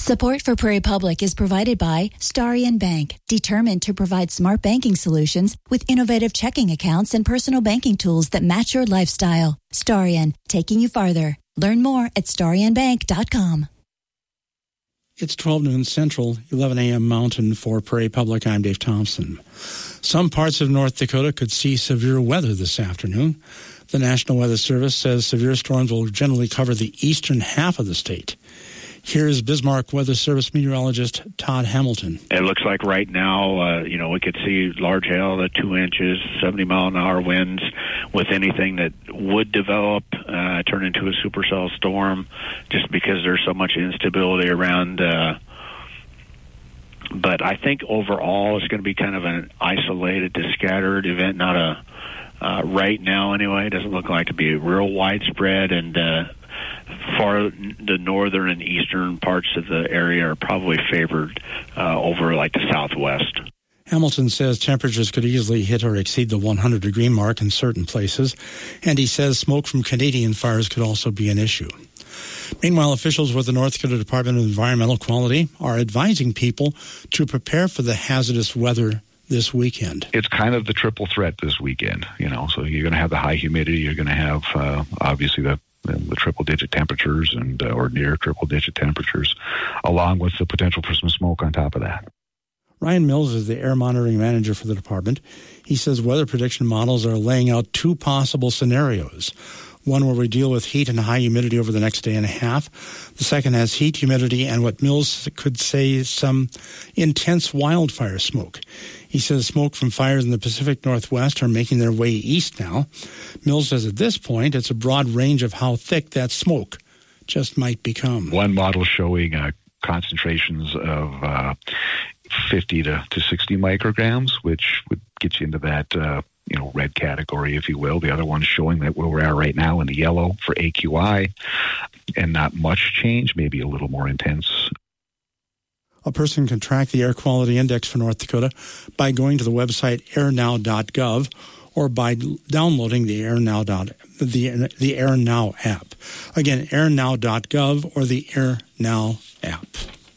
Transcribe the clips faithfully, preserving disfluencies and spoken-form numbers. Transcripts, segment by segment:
Support for Prairie Public is provided by Starion Bank, determined to provide smart banking solutions with innovative checking accounts and personal banking tools that match your lifestyle. Starion, taking you farther. Learn more at starion bank dot com. It's twelve noon Central, eleven a.m. Mountain for Prairie Public. I'm Dave Thompson. Some parts of North Dakota could see severe weather this afternoon. The National Weather Service says severe storms will generally cover the eastern half of the state. Here's Bismarck Weather Service meteorologist Todd Hamilton. It looks like right now, uh, you know, we could see large hail at two inches, seventy mile an hour winds, with anything that would develop, uh, turn into a supercell storm, just because there's so much instability around. Uh, but I think overall it's going to be kind of an isolated to scattered event, not a, uh, right now anyway, it doesn't look like to be real widespread, and, uh, far the northern and eastern parts of the area are probably favored uh, over like the southwest. Hamilton says temperatures could easily hit or exceed the one hundred degree mark in certain places, and he says smoke from Canadian fires could also be an issue. Meanwhile, officials with the North Dakota Department of Environmental Quality are advising people to prepare for the hazardous weather this weekend. It's kind of the triple threat this weekend, you know, so you're going to have the high humidity, you're going to have uh, obviously the the triple-digit temperatures and uh, or near triple-digit temperatures, along with the potential for some smoke on top of that. Ryan Mills is the air monitoring manager for the department. He says weather prediction models are laying out two possible scenarios. One where we deal with heat and high humidity over the next day and a half. The second has heat, humidity, and what Mills could say some intense wildfire smoke. He says smoke from fires in the Pacific Northwest are making their way east now. Mills says at this point, it's a broad range of how thick that smoke just might become. One model showing uh, concentrations of uh, fifty to sixty micrograms, which would get you into that uh, you know, red category, if you will. The other one showing that where we are right now in the yellow for A Q I, and not much change, maybe a little more intense. A person can track the air quality index for North Dakota by going to the website air now dot gov or by downloading the AirNow the the AirNow app. Again, air now dot gov or the AirNow app.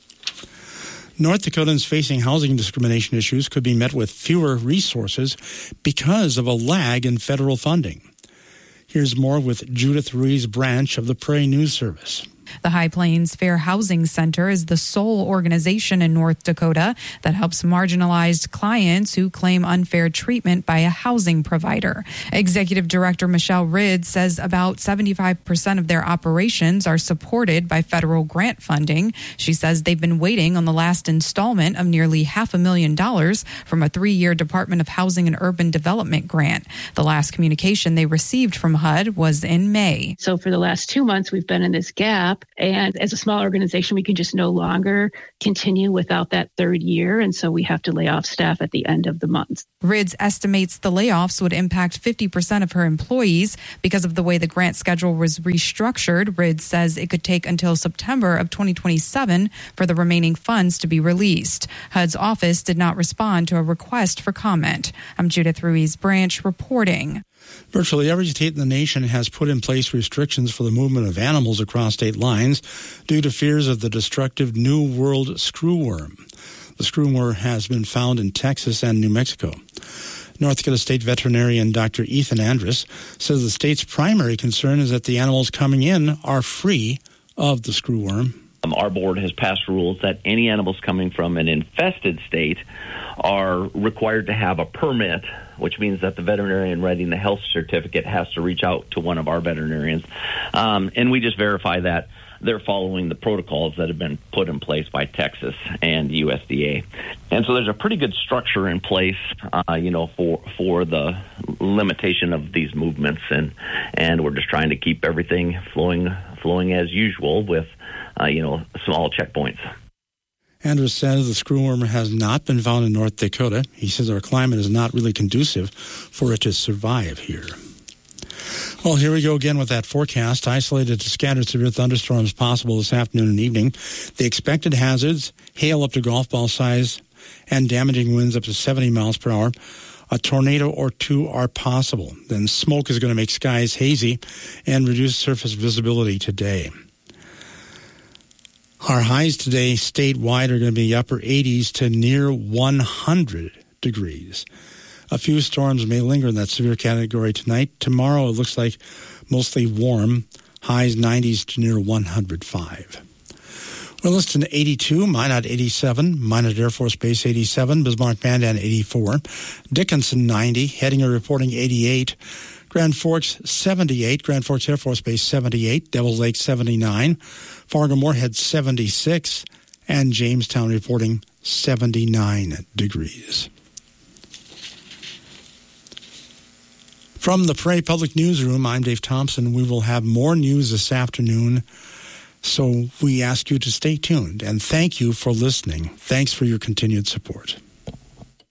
North Dakotans facing housing discrimination issues could be met with fewer resources because of a lag in federal funding. Here's more with Judith Ruiz Branch of the Prairie News Service. The High Plains Fair Housing Center is the sole organization in North Dakota that helps marginalized clients who claim unfair treatment by a housing provider. Executive Director Michelle Ridd says about seventy-five percent of their operations are supported by federal grant funding. She says they've been waiting on the last installment of nearly half a million dollars from a three-year Department of Housing and Urban Development grant. The last communication they received from H U D was in May. So for the last two months, we've been in this gap. And as a small organization, we can just no longer continue without that third year. And so we have to lay off staff at the end of the month. Rids estimates the layoffs would impact fifty percent of her employees because of the way the grant schedule was restructured. Rids says it could take until September of twenty twenty-seven for the remaining funds to be released. H U D's office did not respond to a request for comment. I'm Judith Ruiz Branch reporting. Virtually every state in the nation has put in place restrictions for the movement of animals across state lines due to fears of the destructive New World screwworm. The screwworm has been found in Texas and New Mexico. North Dakota State veterinarian Doctor Ethan Andrus says the state's primary concern is that the animals coming in are free of the screwworm. Um, our board has passed rules that any animals coming from an infested state are required to have a permit, which means that the veterinarian writing the health certificate has to reach out to one of our veterinarians. Um, and we just verify that they're following the protocols that have been put in place by Texas and U S D A. And so there's a pretty good structure in place, uh, you know, for for the limitation of these movements. And, and we're just trying to keep everything flowing flowing as usual with, uh, you know, small checkpoints. Andrews says the screwworm has not been found in North Dakota. He says our climate is not really conducive for it to survive here. Well, here we go again with that forecast. Isolated to scattered severe thunderstorms possible this afternoon and evening. The expected hazards, hail up to golf ball size and damaging winds up to seventy miles per hour. A tornado or two are possible. Then smoke is going to make skies hazy and reduce surface visibility today. Our highs today statewide are going to be upper eighties to near one hundred degrees. A few storms may linger in that severe category tonight. Tomorrow it looks like mostly warm, highs nineties to near one hundred five. Williston eighty-two, Minot eighty-seven, Minot Air Force Base eighty-seven, Bismarck Mandan eighty-four, Dickinson ninety, Hettinger reporting eighty-eight, Grand Forks seventy-eight, Grand Forks Air Force Base seventy-eight, Devils Lake seventy-nine, Fargo-Moorhead seventy-six, and Jamestown reporting seventy-nine degrees. From the Prairie Public Newsroom, I'm Dave Thompson. We will have more news this afternoon, so we ask you to stay tuned, and thank you for listening. Thanks for your continued support.